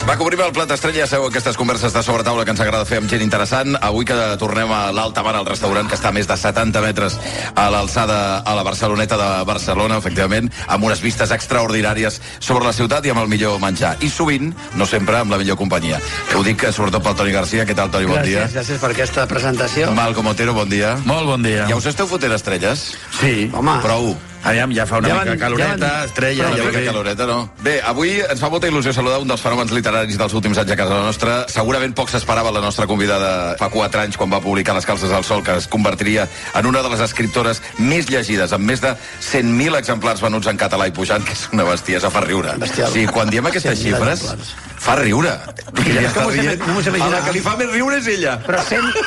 Va, que obrim el plat estrella, ja sabeu aquestes converses de sobretaula que ens agrada fer amb gent interessant. Avui que tornem a l'Alta Mar, al restaurant que està a més de 70 metres a l'alçada a la Barceloneta de Barcelona, efectivament, amb unes vistes extraordinàries sobre la ciutat i amb el millor menjar. I sovint, no sempre, amb la millor companyia. Ho dic sobretot pel Toni Garcia. Què tal, Toni? Bon dia. Gràcies per aquesta presentació. Malcom Otero, bon dia. Molt bon dia. Ja us esteu fotent estrelles? Sí. Home. Prou. Aviam, ja fa una mica caloreta, estrella... Ja una mica caloreta, no? Bé, avui ens fa molta il·lusió saludar un dels fenòmens literaris dels últims anys a casa nostra. Segurament poc s'esperava la nostra convidada fa 4 anys quan va publicar Les calces al sol, que es convertiria en una de les escriptores més llegides, amb més de 100.000 exemplars venuts en català i pujant, que és una bestiesa, fa riure. Bestial. Sí, quan diem aquestes xifres, fa riure. No m'ho sé imaginar. La que li fa més riure és ella. Però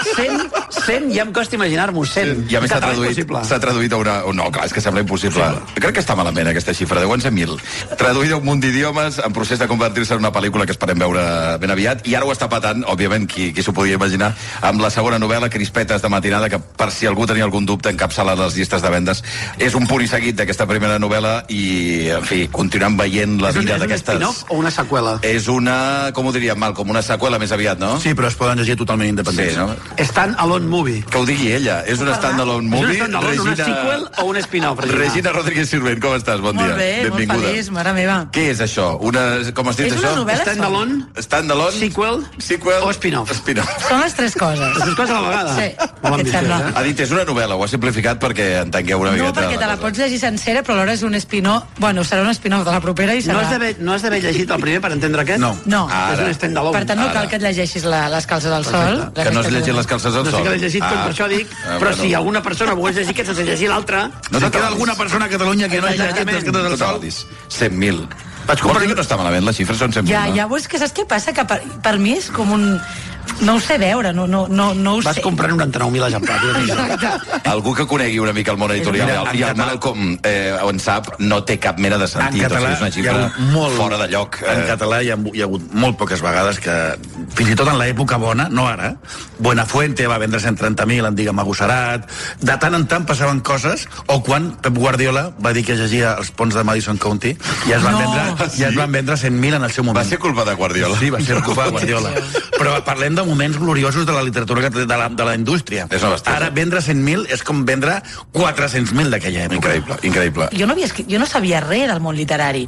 100 ja em costa imaginar-m'ho, 100. I a més s'ha traduït a una... No, clar, és que sembla impossible. Crec que està malament aquesta xifra, deuen ser 1.000. Traduïda a un munt d'idiomes, en procés de convertir-se en una pel·lícula que esperem veure ben aviat, i ara ho està patant, òbviament, qui s'ho podia imaginar, amb la segona novel·la, Crispetes de matinada, que per si algú tenia algun dubte, encapçala les llistes de vendes. És un punt i seguit d'aquesta primera novel·la i, en fi, continuem veient la vida d'aquestes... És un spin-off o una seqüela? És una, com ho diríem, Malcom, una seqüela més aviat, no? Sí, però es poden llegir totalment independents. Sí, no? Stand-alone movie. Que ho digui ella, és un stand-alone movie. És un stand-alone, una sequel o un spin-off? Regina Rodríguez Sirvent, com estàs? Bon dia. Molt bé, benvinguda. molt feliç, mare meva. Què és això? Com has dit És això? una novel·la. Stand-alone, Stand-alone, sequel o spin-off. Són les 3 coses. Les 3 coses a la vegada? Sí, Molt què et sembla? ambiciós, Ha dit, és una novel·la, ho ha simplificat perquè entengueu una No, miqueta. perquè te la pots llegir sencera, però alhora és un spin-off. Bueno, serà un spin-off de la propera i serà... No has d'haver llegit el primer per entendre aquest? No. No. Ara. És un stand-alone. Per tant, no cal que et llegeixis Les calces al sol. Que no has llegit Les calces al No sol. sé que l'he llegit, per això dic, però si alguna persona volgués llegir aquest sense llegir l'altre... No si queda alguna persona a Catalunya que no hagi llegit Les calces al sol? 100.000. Vaig comprar que no està malament, les xifres són 100.000. Ja, veus que saps què passa? Que per mi és com un... No ho sé veure, no ho sé. Vas comprar 99.000 exemplars. Exacte. Algú que conegui una mica el món editorial i el Malcom en sap, no té cap mena de sentit. En català és una xifra fora de lloc. En català hi ha hagut molt poques vegades que, fins i tot en l'època bona, no ara, Buenafuente va vendre 130.000, en diguem Agosserat, de tant en tant passaven coses, o quan Pep Guardiola va dir que llegia Els ponts de Madison County i es van vendre 100.000 en el seu moment. Va ser culpa de Guardiola? Sí, va ser culpa de Guardiola. Però parlem de moments gloriosos de la literatura de la indústria. És una bestiesa. Ara vendre 100.000 és com vendre 400.000 d'aquella època. Increïble, increïble. Jo no sabia res del món literari.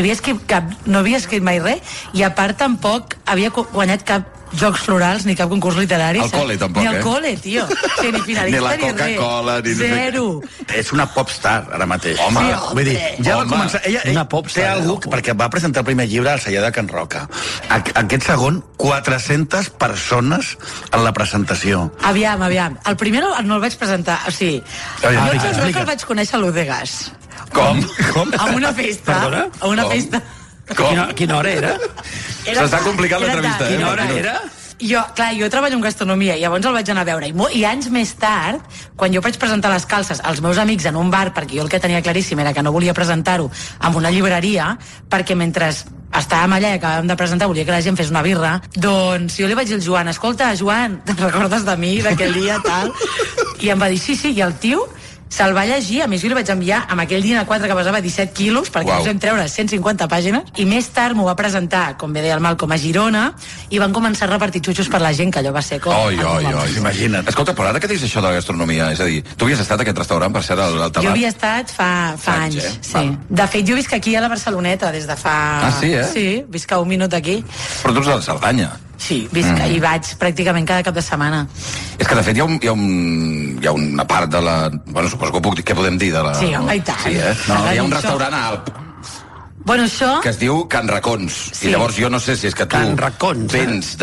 No havia escrit mai res, i a part tampoc havia guanyat cap Jocs Florals ni cap concurs literari. Al col·le, tampoc, ni al col·le, tio. Sí, ni finalista, ni la Coca-Cola, ni... Zero. És una popstar, ara mateix. Home, sí, vull dir, ja va començar... Ella una popstar, té algú, perquè va presentar el primer llibre al celler de Can Roca. Aquest segon, 400 persones en la presentació. Aviam. El primer no el vaig presentar, o sigui... Jo el vaig conèixer a l'Udegas. Com? A una festa. Perdona? A una festa. Quina hora era? S'està complicant l'entrevista, Quina hora era? Jo treballo en gastronomia, llavors el vaig anar a veure. I anys més tard, quan jo vaig presentar Les calces als meus amics en un bar, perquè jo el que tenia claríssim era que no volia presentar-ho en una llibreria, perquè mentre estàvem allà i acabàvem de presentar, volia que la gent fes una birra, doncs jo li vaig dir al Joan, escolta, Joan, te'n recordes de mi, d'aquell dia, tal? I em va dir, sí, i el tio se'l va llegir, a més jo li vaig enviar amb aquell dia 4 que pesava 17 quilos, perquè ens vam treure 150 pàgines, i més tard m'ho va presentar, com bé deia el Malcom, a Girona, i van començar a repartir xutxos per la gent, que allò va ser com... Imagina't. Escolta, però ara que dius això de la gastronomia, és a dir, tu havies estat a aquest restaurant, per ser al Tabat? Jo havia estat fa anys, sí. De fet, jo visc aquí a la Barceloneta des de fa... Ah, sí, Sí, visc a un minut aquí. Però tu ets de la Cerdanya. Sí, visc i vaig pràcticament cada cap de setmana. És que, de fet, hi ha una part de la... Bueno, suposo que puc dir, què podem dir de la... Sí, home, i tant. Sí, No, hi ha un restaurant a Alp Bueno, això... que es diu Can Racons. Sí. I llavors jo no sé si és que tu Can Racons, vens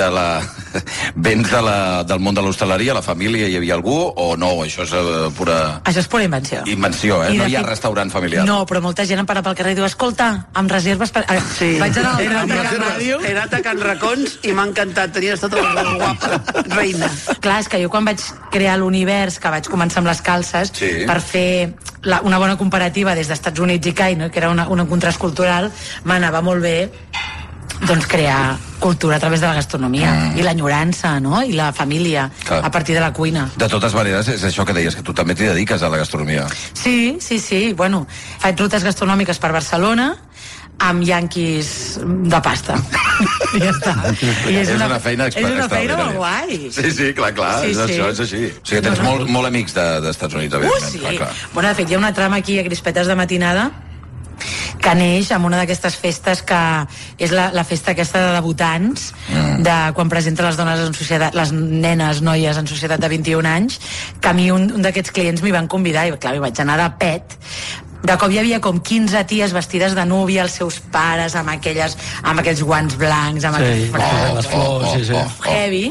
del món de l'hostaleria, la família, hi havia algú, o no, això és pura... Això és pura invenció. Invenció, I no de hi ha fet- restaurant familiar. No, però molta gent em para pel carrer i diu, escolta, amb reserves per... Sí. Vaig anar He al anat de a la Can ràdio. He anat a Can Racons i m'ha encantat. Tenies tota la guapa reina. Clar, és que jo quan vaig crear l'univers, que vaig començar amb Les calces, Sí. per fer una bona comparativa des d'Estats Units i CAI, no? Que era un contrast cultural, m'anava molt bé doncs crear cultura a través de la gastronomia i l'enyorança, no? I la família, Clar. a partir de la cuina. De totes maneres, és això que deies, que tu també t'hi dediques a la gastronomia. Sí, bueno, faig rutes gastronòmiques per Barcelona amb yanquis de pasta. I ja està. I és una feina És una feina molt guai. Sí, clar, Sí, és això, és així. O sigui, tens molt amics d'Estats Units, evidentment. Sí. Clar. Bueno, de fet, hi ha una trama aquí a Crispetes de matinada que neix amb una d'aquestes festes que és la festa aquesta de debutants, de quan presenta les dones en societat, les nenes, noies en societat de 21 anys, que a mi un d'aquests clients m'hi van convidar i clar, hi vaig anar de pet. De cop hi havia com 15 ties vestides de núvia, els seus pares amb aquells guants blancs, amb aquells les flors, heavy.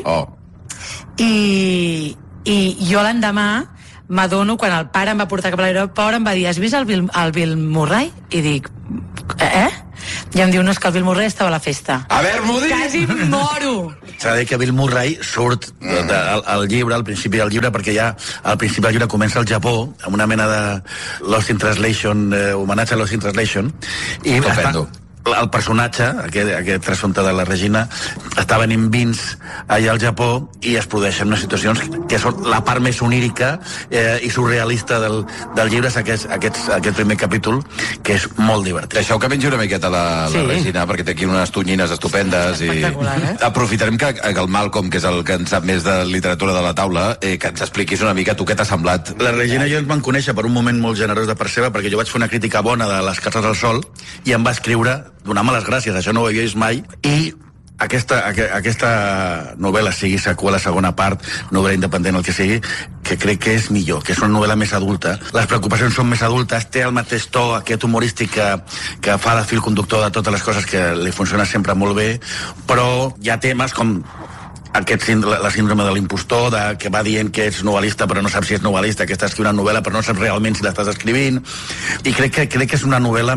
I jo l'endemà m'adono, quan el pare em va portar cap a l'aeroport, em va dir, has vist el Bill Murray? I dic, I em diu, no, és que el Bill Murray estava a la festa. A veure, m'ho dic! Quasi moro! S'ha de dir que Bill Murray surt al llibre, al principi del llibre, perquè ja al principi del llibre comença al Japó, amb una mena de Lost in Translation, homenatge a Lost in Translation, i el personatge, aquest trasfompte de la Regina, està venint vins allà al Japó i es produeixen unes situacions que són la part més onírica i surrealista del llibre, és aquest primer capítol, que és molt divertit. Deixeu que mengi una miqueta la Regina, perquè té aquí unes tonyines estupendes i aprofitarem que el Malcolm, que és el que en sap més de literatura de la taula, que ens expliquis una mica tu què t'ha semblat. La Regina i jo ens vam conèixer per un moment molt generós de part seva, perquè jo vaig fer una crítica bona de Les Cases del Sol i em va escriure donar-me les gràcies, això no ho havia vist mai, i aquesta novel·la, sigui seqüela, segona part, novel·la independent, el que sigui, que crec que és millor, que és una novel·la més adulta. Les preocupacions són més adultes, té el mateix to, aquest humorístic que fa de fil conductor de totes les coses, que li funciona sempre molt bé, però hi ha temes com la síndrome de l'impostor, que va dient que ets novel·lista però no saps si és novel·lista, que estàs escrivint una novel·la però no saps realment si l'estàs escrivint, i crec que és una novel·la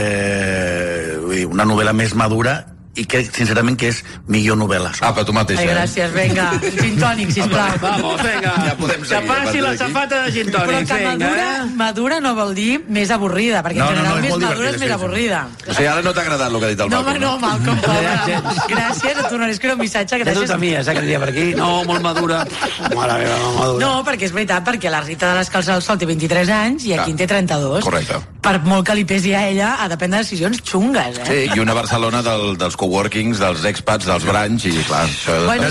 més madura, i crec, sincerament, que és millor novel·la. Apa, tu mateix. Gràcies, vinga, gin tònic, sisplau. Vamos, vinga. Ja podem seguir. Que passi la safata de gin tònic, Però que madura no vol dir més avorrida, perquè en general més madura és més avorrida. O sigui, ara no t'ha agradat el que ha dit el Malcolm. No, Malcolm, pobre. Gràcies, et tornaré a escriure un missatge, gràcies. Ja tu t'amies, que diria per aquí. No, molt madura. Mare meva, molt madura. No, perquè és veritat, perquè la Rita de les Calces del Sol té 23 anys i aquí en té 32. Correcte. Per molt que li pesi a ella, ha de prendre decisions xungues, Sí, i una Barcelona dels coworkings, dels expats, dels branys, i clar, això... Bueno,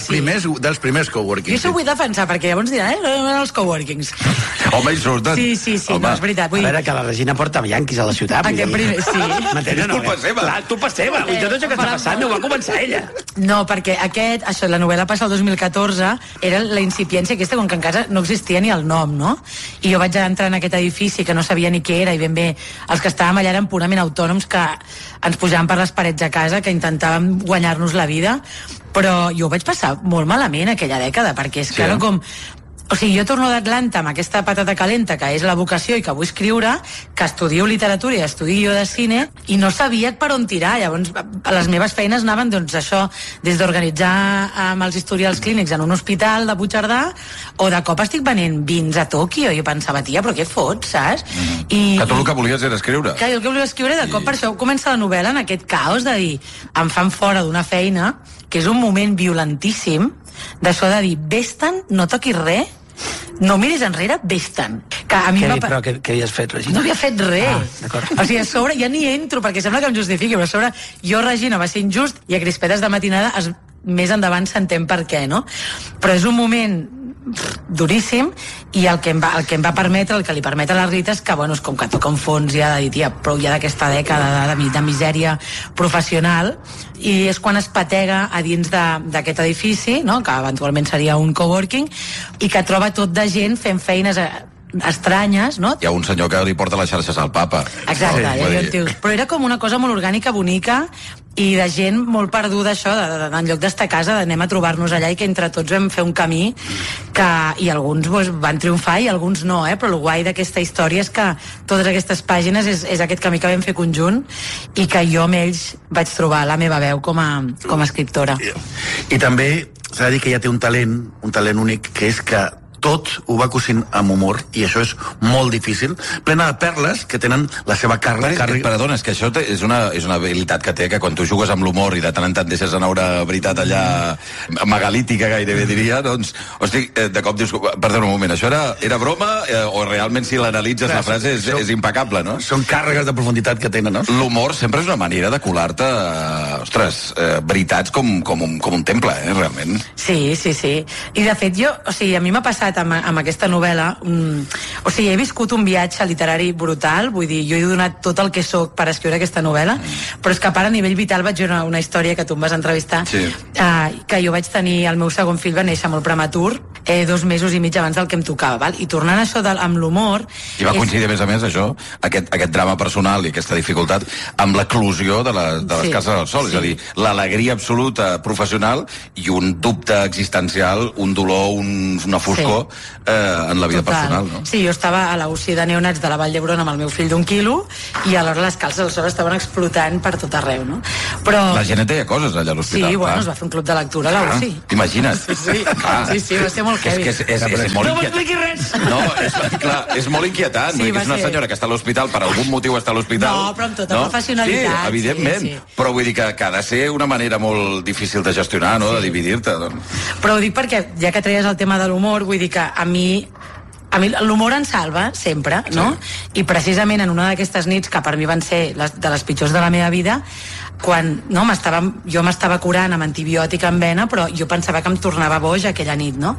dels primers coworkings. Jo això ho vull defensar, perquè llavors diran, els coworkings. Home, hi surten. Sí, no, és veritat. A veure, que la Regina porta Yanquis a la ciutat. Aquest primer, sí. És culpa seva. Clar, culpa seva. Tot això que està passant no ho va començar ella. No, perquè la novel·la passa el 2014, era la incipiència aquesta, com que en casa no existia ni el nom, no? I jo vaig entrar en aquest edifici que no sabia ni què era, i ben bé els que estàvem allà eren purament autònoms que ens pujàvem per les parets a casa, que intentàvem guanyar-nos la vida, però jo ho vaig passar molt malament aquella dècada, perquè és claro com... O sigui, jo torno d'Atlanta amb aquesta patata calenta, que és la vocació i que vull escriure, que estudio literatura i estudio de cine, i no sabia per on tirar. Llavors, les meves feines anaven, doncs, això, des d'organitzar amb els historials clínics en un hospital de Puigcerdà, o de cop estic venent vins a Tòquio, i jo pensava, tia, però què fots, saps? Que tu el que volies era escriure. Que jo el que volia escriure, de cop per això comença la novel·la en aquest caos de dir, em fan fora d'una feina, que és un moment violentíssim, d'això de dir, vés-te'n, no toquis res, no miris enrere, vés-te'n. Però què havies fet, Regina? No havia fet res. O sigui, a sobre ja ni entro, perquè sembla que em justifiqui, però a sobre jo, Regina, va ser injust, i a Crispetes de matinada més endavant s'entén per què, no? Però és un moment duríssim, i el que em va permetre, el que li permet a la Rita és que, bueno, és com que toca un fons ja de dir, tia, prou ja d'aquesta dècada de misèria professional, i és quan es patega a dins d'aquest edifici, no?, que eventualment seria un coworking, i que troba tot de gent fent feines estranyes, no? Hi ha un senyor que li porta les xarxes al papa. Exacte, però era com una cosa molt orgànica, bonica, i de gent molt perduda, això, en lloc d'estar a casa, d'anem a trobar-nos allà, i que entre tots vam fer un camí i alguns van triomfar i alguns no, però el guai d'aquesta història és que totes aquestes pàgines és aquest camí que vam fer conjunt, i que jo amb ells vaig trobar la meva veu com a escriptora. I també s'ha de dir que ella té un talent únic, que és que tot ho va cosint amb humor, i això és molt difícil, plena de perles que tenen la seva càrrega. Perdona, és que això és una habilitat que té, que quan tu jugues amb l'humor i de tant en tant deixes anar una veritat allà megalítica, gairebé diria, doncs, hosti, de cop dius, perdona un moment, això era broma o realment si l'analitzes la frase és impecable, no? Són càrregues de profunditat que tenen, no? L'humor sempre és una manera de colar-te, veritats com un temple, realment. Sí. I de fet a mi m'ha passat amb aquesta novel·la, he viscut un viatge literari brutal, vull dir, jo he donat tot el que sóc per escriure aquesta novel·la, però és que a part a nivell vital vaig veure una història que tu em vas entrevistar, que jo vaig tenir, el meu segon fill va néixer molt prematur, 2 mesos i mig abans del que em tocava, val? I tornant a això amb l'humor... I va coincidir, a més, això, aquest drama personal i aquesta dificultat amb l'eclusió de les cases del sol, és a dir, l'alegria absoluta professional i un dubte existencial, un dolor, una foscor en la vida personal, no? Sí, jo estava a la UCI de neonats de la Vall d'Hebron amb el meu fill d'1 quilo i alhora les calces del sol estaven explotant per tot arreu, no? Però... La gent et deia coses allà a l'hospital. Sí, bueno, es va fer un club de lectura a la UCI. T'imagines? Sí, va ser molt heavy. És molt no m'expliqui res! No, és molt inquietant. Sí, és una senyora que està a l'hospital, per algun motiu està a l'hospital. No, però amb tota professionalitat. Sí, evidentment. Sí. Però vull dir que ha de ser una manera molt difícil de gestionar, no? De dividir-te. Però ho dic perquè, ja que treies el tema de l'humor, vull dir que a mi l'humor ens salva, sempre, no? I precisament en una d'aquestes nits, que per mi van ser de les pitjors de la meva vida, quan jo m'estava curant amb antibiòtic en vena, però jo pensava que em tornava boig aquella nit, no?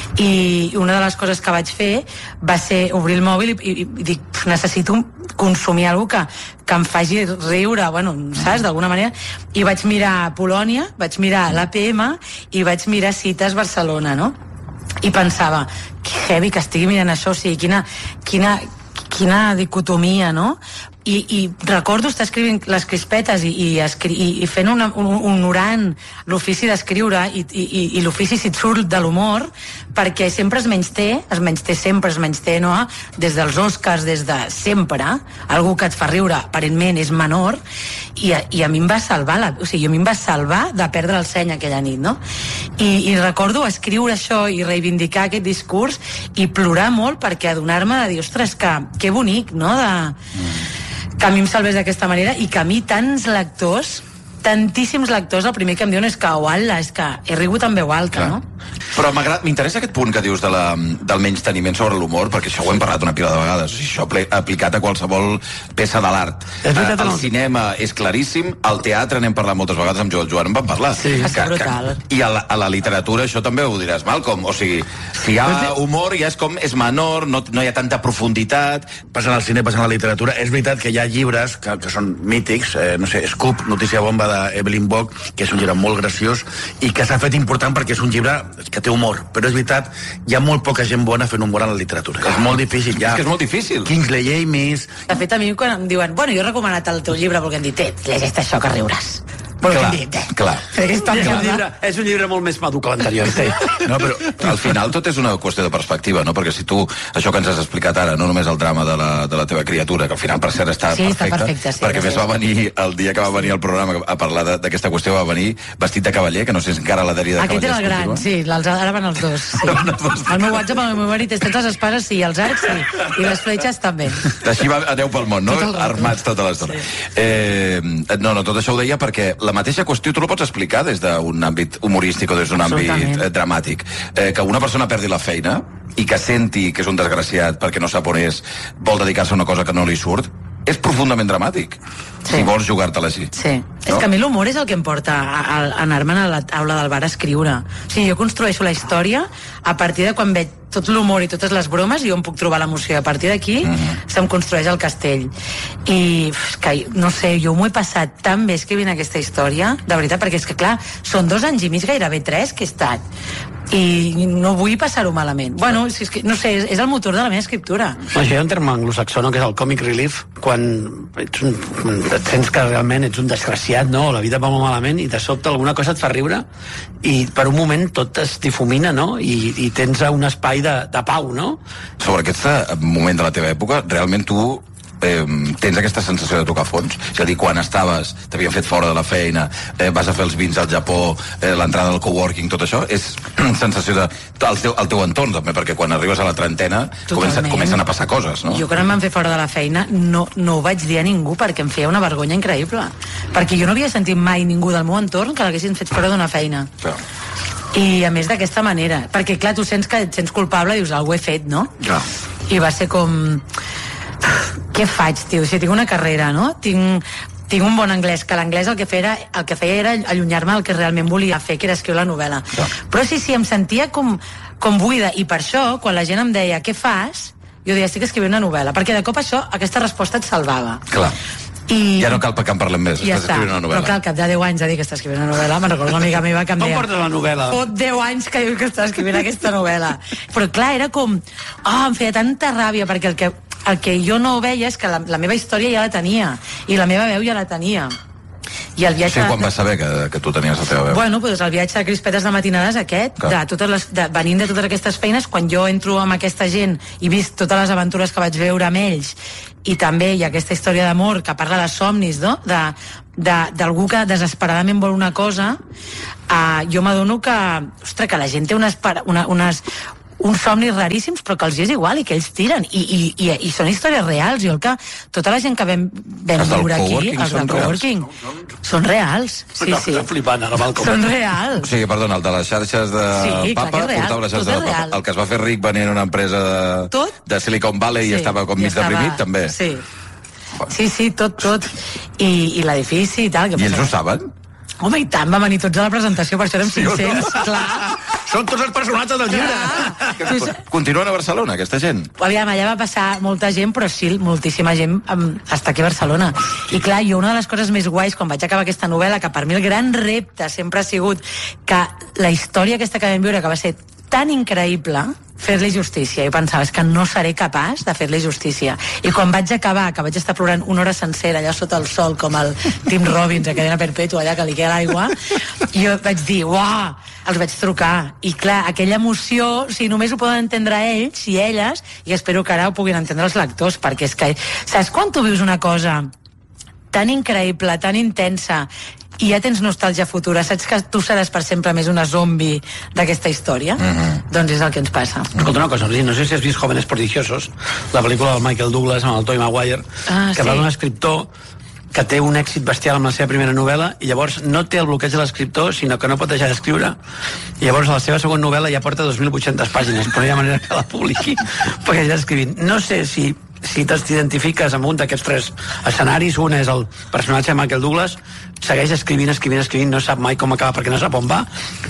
I una de les coses que vaig fer va ser obrir el mòbil i dic, necessito consumir alguna cosa que em faci riure, bueno, saps, d'alguna manera, i vaig mirar Polònia, vaig mirar l'APM i vaig mirar Cites Barcelona, no? I pensava, que heavy que estigui mirant això, o sigui, quina dicotomia, no? I recordo estar escrivint les crispetes i fent honorant l'ofici d'escriure i l'ofici, si et surt, de l'humor, perquè sempre es menysté, no? Des dels Oscars, des de sempre, algú que et fa riure aparentment és menor, i a mi em va salvar a mi em va salvar de perdre el seny aquella nit, no? I recordo escriure això i reivindicar aquest discurs i plorar molt perquè adonar-me de dir, ostres, que bonic, no? Que a mi em salvés d'aquesta manera i que a mi tantíssims lectors, el primer que em diuen és que, és que he rigut en veu alta, no? Però m'interessa aquest punt que dius del menysteniment sobre l'humor, perquè això ho hem parlat una pila de vegades, això aplicat a qualsevol peça de l'art. El cinema és claríssim, al teatre n'hem parlat moltes vegades, amb Joan en vam parlar. Sí, és brutal. I a la literatura això també ho diràs, Malcolm, o sigui, si hi ha humor ja és menor, no hi ha tanta profunditat. Passant al cine, passant a la literatura, és veritat que hi ha llibres que són mítics, no sé, Scoop, Notícia Bomba, d'Evelyn Bock, que és un llibre molt graciós i que s'ha fet important perquè és un llibre que té humor, però és veritat, hi ha molt poca gent bona fent humor a la literatura. És molt difícil, ja. És que és molt difícil. Kingsley Amis... De fet, a mi quan em diuen, jo he recomanat el teu llibre perquè em dit, llegeix això que riuràs. Clar. És un llibre molt més madur que l'anterior. No, però al final tot és una qüestió de perspectiva, no? Perquè si tu, això que ens has explicat ara, no només el drama de la teva criatura, que al final per cert està perfecte, perquè més va venir, el dia que va venir al programa a parlar d'aquesta qüestió, va venir vestit de cavaller, que no sé si encara la dèria de cavaller. Aquest era el gran, sí, ara van els dos. El meu WhatsApp, el meu marit, tens les espases, sí, els arcs, sí, i les fletxes també. Així aneu pel món, no? Armats tota l'estona. No, tot això ho deia perquè la mateixa qüestió tu la pots explicar des d'un àmbit humorístic o des d'un àmbit dramàtic. Que una persona perdi la feina i que senti que és un desgraciat perquè no sap on vol dedicar-se a una cosa que no li surt, és profundament dramàtic. Si vols jugar-te-la així. Sí. És que a mi l'humor és el que em porta a anar-me'n a la taula del bar a escriure. O sigui, jo construeixo la història a partir de quan veig tot l'humor i totes les bromes i jo em puc trobar l'emoció. A partir d'aquí se'm construeix el castell. I que, no sé, jo m'ho he passat tan bé escrivint aquesta història, de veritat, perquè és que, clar, són 2 anys i mig, gairebé 3, que he estat. I no vull passar-ho malament. Bueno, és que, no sé, és el motor de la meva escriptura. Això hi ha un terme anglosaxó, no?, que és el comic relief, quan et sents que realment ets un desgraciat, no?, la vida va molt malament i de sobte alguna cosa et fa riure i per un moment tot es difumina, no?, i tens un espai de pau, no? Sobre aquest moment de la teva època, realment tu tens aquesta sensació de tocar fons? És a dir, quan t'havien fet fora de la feina, vas a fer els vins al Japó, l'entrada al coworking, tot això, és sensació de... el teu entorn, també, perquè quan arribes a la trentena comencen a passar coses, no? Jo quan em van fer fora de la feina no ho vaig dir a ningú perquè em feia una vergonya increïble. Perquè jo no havia sentit mai ningú del meu entorn que l'haguessin fet fora d'una feina. Clar. I a més d'aquesta manera, perquè clar, tu sents que et sents culpable i dius, algú he fet, no? Clar. I va ser com... Què faig, tio? Si tinc una carrera, no? Tinc un bon anglès, que l'anglès el que feia era allunyar-me del que realment volia fer, que era escriure la novel·la. Clar. Però sí, em sentia com buida, i per això, quan la gent em deia, què fas? Jo deia, estic escrivint una novel·la, perquè de cop aquesta resposta et salvava. Clar. I ja no cal que en parlem més, ja estàs escrivint una novel·la. Però clar, al cap de 10 anys de dir que està escrivint una novel·la, me'n recordo una amiga meva que em deia... Com portes la novel·la? Fot 10 anys que diu que està escrivint aquesta novel·la. Però clar, era com... em feia tanta ràbia, perquè el que jo no veia és que la meva història ja la tenia, i la meva veu ja la tenia. I el viatge... Sí, quan vas saber que tu tenies la teva veu? Bueno, doncs el viatge de crispetes de matinades aquest, venint de totes aquestes feines, quan jo entro amb aquesta gent i vist totes les aventures que vaig veure amb ells, i també hi ha aquesta història d'amor que parla de somnis, no? D'algú que desesperadament vol una cosa, jo m'adono que, ostres, que la gent té uns somnis raríssims, però que els és igual i que ells tiren, i són històries reals. Tota la gent que vam viure aquí, els del coworking, són reals. Sí. Flipant, ara, són reals. O sigui, perdona, el de les xarxes de Papa portava les xarxes de Papa. El que es va fer ric venint una empresa de Silicon Valley i estava com mig deprimit, també. Sí, tot. I l'edifici i tal. I ells ho saben? Home, i tant, van venir tots a la presentació, per això érem 500, clar. Són tots els personatges del llibre. Continuen a Barcelona, aquesta gent? Aviam, allà va passar molta gent, però sí, moltíssima gent està aquí a Barcelona. I clar, una de les coses més guais, quan vaig acabar aquesta novel·la, que per mi el gran repte sempre ha sigut que la història aquesta que vam viure, que va ser tan increïble, fer-li justícia. I pensava, és que no seré capaç de fer-li justícia. I quan vaig acabar, que vaig estar plorant una hora sencera allà sota el sol, com el Tim Robbins a Cadena Perpètua, allà que li queda l'aigua, jo vaig dir, uah, els vaig trucar. I clar, aquella emoció, només ho poden entendre ells i elles, i espero que ara ho puguin entendre els lectors, perquè és que, saps quan tu vius una cosa tan increïble, tan intensa, i ja tens nostàlgia futura, saps que tu seràs per sempre més una zombi d'aquesta història? Doncs és el que ens passa. Escolta una cosa, no sé si has vist Jóvenes Prodigiosos, la pel·lícula del Michael Douglas amb el Tobey Maguire, que parla d'un escriptor que té un èxit bestial amb la seva primera novel·la i llavors no té el bloqueig de l'escriptor, sinó que no pot deixar d'escriure, i llavors a la seva segona novel·la ja porta 2.800 pàgines, però no hi ha manera que la publiqui perquè ja escrivint. No sé si t'identifiques amb un d'aquests 3 escenaris. Un és el personatge de Michael Douglas, segueix escrivint, no sap mai com acaba perquè no sap on va.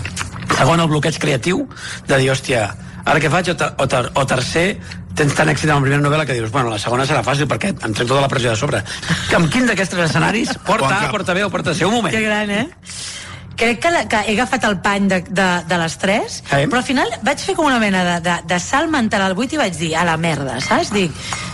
Segon, el bloqueig creatiu de dir, hòstia, ara què faig? O tercer, tens tant èxit amb la primera novel·la que dius, bueno, la segona serà fàcil perquè em trec tota la pressió de sobre. Amb quin d'aquests 3 escenaris porta A, porta B o porta C? Un moment. Que gran, Crec que he agafat el pany de les 3, però al final vaig fer com una mena de salt mental al buit i vaig dir, a la merda, saps? Dic,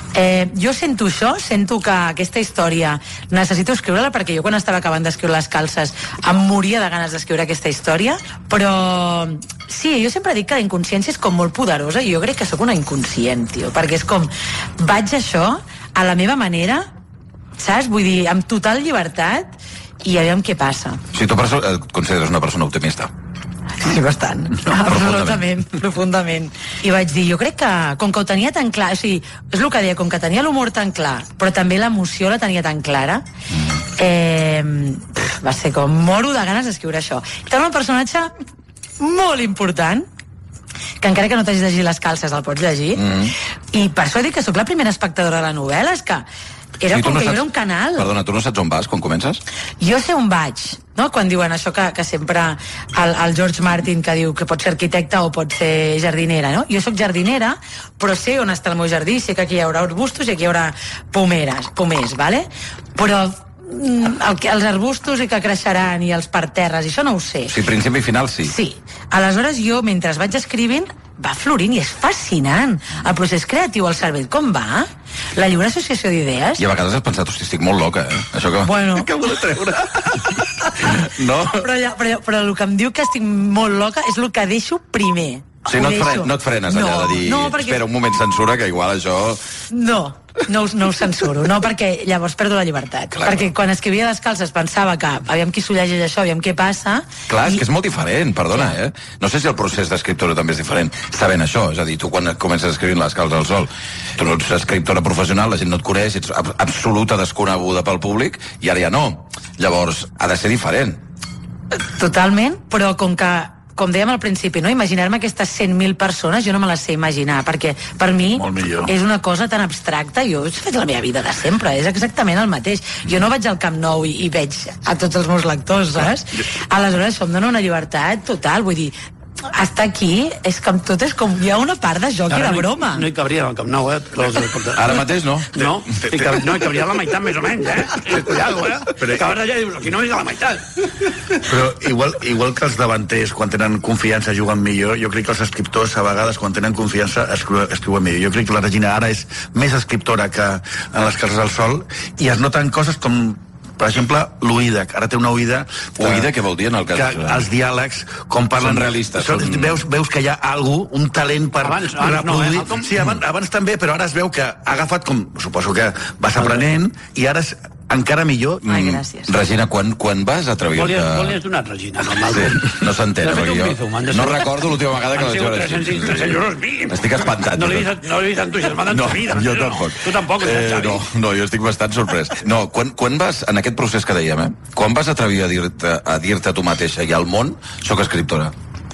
jo sento això, sento que aquesta història necessito escriure-la, perquè jo quan estava acabant d'escriure Les calces em moria de ganes d'escriure aquesta història, però sí, jo sempre dic que la inconsciència és com molt poderosa, i jo crec que sóc una inconscient, tio, perquè és com, vaig això a la meva manera, saps? Vull dir, amb total llibertat, i aviam què passa. Si tu et consideres una persona optimista? Sí, bastant. Absolutament, profundament. I vaig dir, jo crec que, com que ho tenia tan clar, o sigui, és el que deia, com que tenia l'humor tan clar, però també l'emoció la tenia tan clara, va ser com, moro de ganes d'escriure això. Té un personatge molt important, que encara que no t'hagis llegit Les calces el pots llegir, i per això dic que sóc la primera espectadora de la novel·la, és que era com que jo era un canal. Perdona, tu no saps on vas quan comences? Jo sé on vaig, no? Quan diuen això que sempre el George Martin que diu que pot ser arquitecta o pot ser jardinera, no? Jo sóc jardinera, però sé on està el meu jardí, sé que aquí hi haurà arbustos i aquí hi haurà pomers, vale? Però els arbustos i que creixeran i els parterres, i això no ho sé. Sí, principi i final sí. Sí. Aleshores jo, mentre vaig escrivint, va florint i és fascinant. El procés creatiu al cervell, com va? La lliure associació d'idees. I a vegades has pensat, hosti, estic molt loca, Això que... Bueno. Acabo de treure. No? Però el que em diu que estic molt loca és el que deixo primer. Sí, no et frenes allà de dir, espera un moment, censura, que igual això... No, No ho censuro, no, perquè llavors perdo la llibertat. Clar. Perquè quan escrivia Descalces pensava que aviam qui s'ho llegeix això, aviam què passa. Clar, és que és molt diferent, perdona, No sé si el procés d'escriptora també és diferent, sabent això, és a dir, tu quan comences escrivint Les Calces al sol, tu no ets escriptora professional, la gent no et coneix, ets absoluta desconeguda pel públic, i ara ja no. Llavors, ha de ser diferent. Totalment, però com dèiem al principi, no? Imaginar-me aquestes 100.000 persones, jo no me les sé imaginar, perquè per mi és una cosa tan abstracta. Jo he fet la meva vida de sempre, és exactament el mateix. Jo no vaig al Camp Nou i veig a tots els meus lectors, saps? Aleshores, això em dona una llibertat total, vull dir, estar aquí és com tot és com hi ha una part de joc i de broma. No hi cabria al Camp Nou, Ara mateix no? No, hi cabria la meitat més o menys, Cuidado, Però acabes d'allà i dius, aquí no és a la meitat. Però igual que els davanters, quan tenen confiança, juguen millor, jo crec que els escriptors, a vegades, quan tenen confiança, escriuen millor. Jo crec que la Regina ara és més escriptora que en Les Calces al sol, i es noten coses com, per exemple, l'oïda, que ara té una oïda... Oïda, què vol dir en el cas? Que els diàlegs, com parlen... Són realistes. Veus que hi ha algú, un talent per reproduir... No, sí, abans també, però ara es veu que ha agafat, com suposo que vas aprenent, i ara és encara millor. Ai, gràcies. Regina, quan vas atrevir-te... Vol li has donat, Regina? No s'entén, perquè jo no recordo l'última vegada que vaig veure així. Estic espantat. No l'he vist entusiasmat en tu vida. Jo tampoc. Tu tampoc, Xavi. No, jo estic bastant sorprès. No, quan vas, en aquest procés que dèiem, quan vas atrevir a dir-te a tu mateixa i al món, soc escriptora?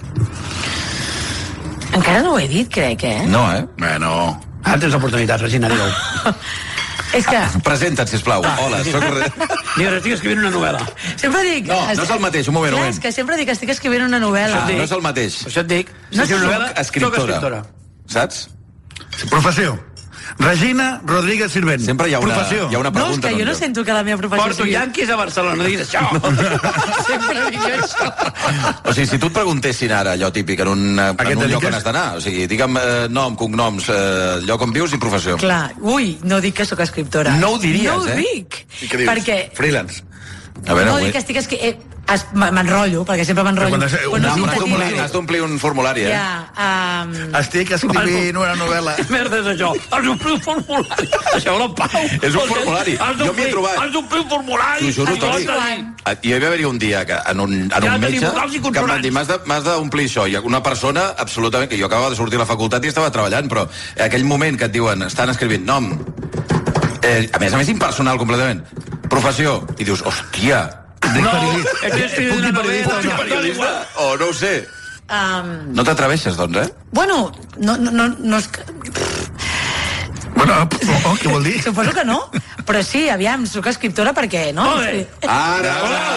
Encara no ho he dit, crec, No, Bueno... Ara tens l'oportunitat, Regina, digue-ho. És que... Presenta't, sisplau. Hola, soc... Digue, estic escrivint una novel·la. Sempre dic... No és el mateix, un moment. Clar, és que sempre dic que estic escrivint una novel·la. No és el mateix. Això et dic. No soc escriptora. Saps? Professió. Regina Rodríguez Sirvent. Sempre hi ha una pregunta. No, és que jo no sento que la meva professió Porto Yankees a Barcelona, diguis això. Sempre dic jo això. O sigui, si tu et preguntessin ara allò típic en un lloc on has d'anar, o sigui, digue'm nom, cognoms, lloc on vius i professió. Clar, no dic que sóc escriptora. No ho diries, No ho dic. I què dius? Perquè... Freelance. A veure, no dic que estic... M'enrotllo, perquè sempre m'enrotllo. Has d'omplir un formulari, Estic escrivint una novel·la. Merda és això. Has d'omplir un formulari. Deixeu-la en pau. És un formulari. Jo m'hi he trobat. Has d'omplir un formulari. T'ho juro, Toni. Hi va haver un dia que en un metge que em van dir, m'has d'omplir això. I una persona, absolutament, que jo acabava de sortir a la facultat i estava treballant, però aquell moment que et diuen, estan escrivint nom, a més impersonal completament, professió, i dius, hòstia, periodista, o no ho sé. No t'atreveixes, doncs, Bueno, no és que... Bueno, què vol dir? Suposo que no, però sí, aviam, sóc escriptora perquè, no? Ara!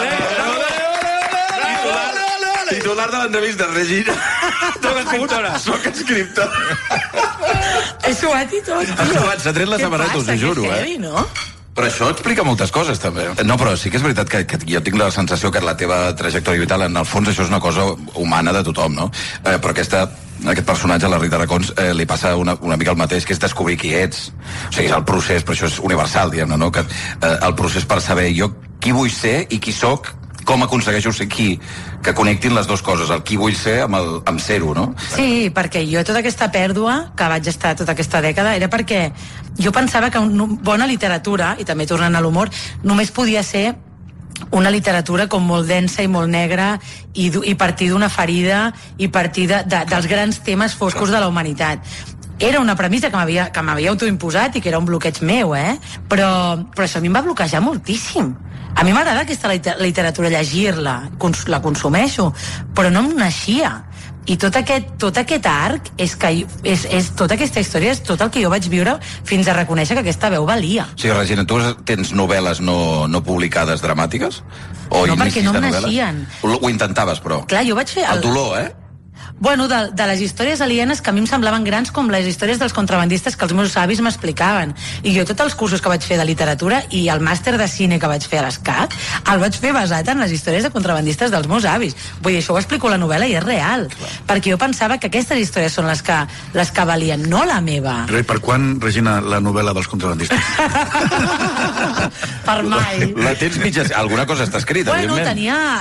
Titular de l'entrevista, Regina. Soc escriptora. He suat i tot. S'ha tret la samarreta, us ho juro, heavy, no? Però això explica moltes coses, també. No, però sí que és veritat que jo tinc la sensació que la teva trajectòria vital, en el fons, això és una cosa humana de tothom, no? Però aquest personatge, la Rita Racons, li passa una mica el mateix, que és descobrir qui ets. O sigui, és el procés, però això és universal, diguem-ne, no? Que el procés per saber jo qui vull ser i qui sóc, com aconsegueixo ser qui, que connectin les dues coses, el qui vull ser amb ser-ho, no? Sí, perquè jo tota aquesta pèrdua que vaig estar tota aquesta dècada era perquè jo pensava que una bona literatura, i també tornant a l'humor, només podia ser una literatura com molt densa i molt negra i partir d'una ferida i partir dels grans temes foscos de la humanitat. Era una premissa que m'havia autoimposat i que era un bloqueig meu, però això a mi em va bloquejar moltíssim. A mi m'agrada aquesta literatura, llegir-la, la consumeixo, però no em naixia. I tot aquest arc és tota aquesta història és tot el que jo vaig viure fins a reconèixer que aquesta veu valia. Sí, Regina, tu tens novel·les no publicades dramàtiques? O no, perquè no em naixien. Ho intentaves, però. Clar, jo vaig fer... El dolor, Bueno, de les històries alienes que a mi em semblaven grans com les històries dels contrabandistes que els meus avis m'explicaven. I jo tots els cursos que vaig fer de literatura i el màster de cine que vaig fer a l'ESCAC el vaig fer basat en les històries de contrabandistes dels meus avis. Vull dir, això ho explico a la novel·la i és real. Clar. Perquè jo pensava que aquestes històries són les que valien, no la meva. Però i per quan, Regina, la novel·la dels contrabandistes? Per mai. La tens mitja... Alguna cosa està escrita, bueno, evidentment.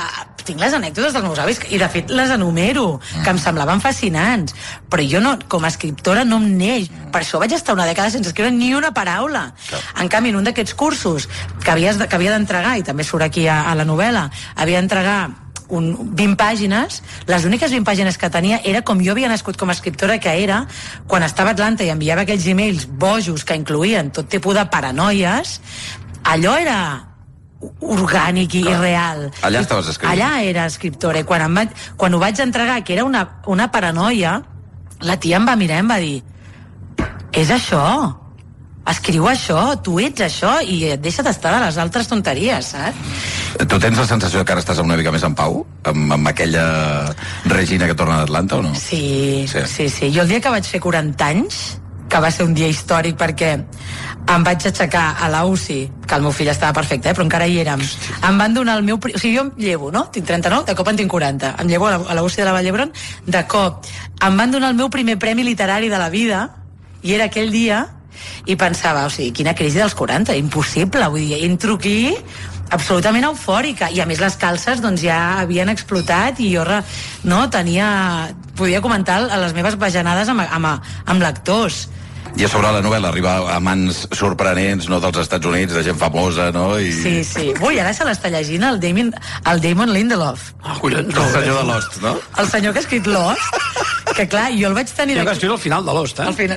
tinc les anècdotes dels meus avis, i de fet les enumero, que em semblaven fascinants, però jo no, com a escriptora no em neix. Per això vaig estar una dècada sense escriure ni una paraula. En canvi, en un d'aquests cursos que havia d'entregar, i també surt aquí a la novel·la, havia d'entregar 20 pàgines, les úniques 20 pàgines que tenia era com jo havia nascut com a escriptora, que era quan estava a Atlanta i enviava aquells emails bojos que incloïen tot tipus de paranoies. Allò era orgànic i real. Allà estaves escrivint. Allà era escriptora, i quan ho vaig entregar, que era una paranoia, la tia em va mirar i em va dir: és això, escriu això, tu ets això, i et deixa d'estar de les altres tonteries, saps? Tu tens la sensació que ara estàs una mica més en pau? Amb aquella Regina que torna d'Atlanta, o no? Sí. Jo el dia que vaig fer 40 anys, que va ser un dia històric perquè em vaig aixecar a la UCI, que el meu fill estava perfecte, però encara hi érem. Em van donar el meu... O sigui, jo em llevo, no? Tinc 39, de cop en tinc 40. Em llevo a la UCI de la Vall d'Hebron, de cop. Em van donar el meu primer premi literari de la vida, i era aquell dia, i pensava, o sigui, quina crisi dels 40, impossible, vull dir, entro aquí absolutament eufòrica, i a més les calces doncs ja havien explotat, i jo podia comentar les meves bajanades amb lectors. I a sobre la novel·la arriba a mans sorprenents, no, dels Estats Units, de gent famosa, no? Sí. Ui, ara se l'està llegint el Damon Lindelof. El senyor de Lost, no? El senyor que ha escrit Lost, que clar, jo el vaig tenir... Jo que escriu al final de Lost, eh?